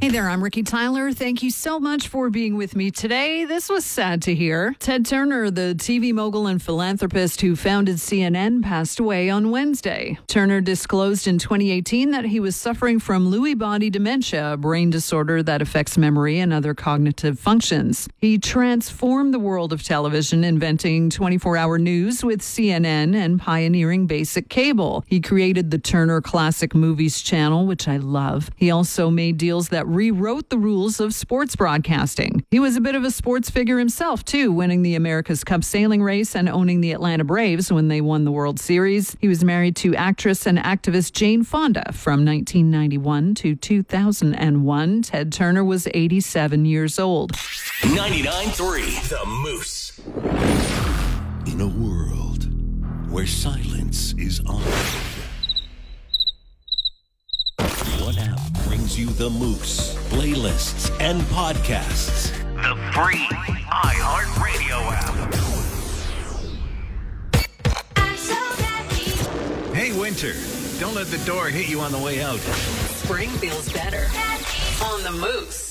Hey there, I'm Ricky Tyler. Thank you so much for being with me today. This was sad to hear. Ted Turner, the TV mogul and philanthropist who founded CNN, passed away on Wednesday. Turner disclosed in 2018 that he was suffering from Lewy body dementia, a brain disorder that affects memory and other cognitive functions. He transformed the world of television, inventing 24-hour news with CNN and pioneering basic cable. He created the Turner Classic Movies channel, which I love. He also made deals that rewrote the rules of sports broadcasting. He was a bit of a sports figure himself, too, winning the America's Cup sailing race and owning the Atlanta Braves when they won the World Series. He was married to actress and activist Jane Fonda from 1991 to 2001. Ted Turner was 87 years old. 99.3 The Moose. In a world where silence is honored, what app brings you the Moose playlists and podcasts? The free iHeartRadio app. Hey, Winter, don't let the door hit you on the way out. Spring feels better on the Moose.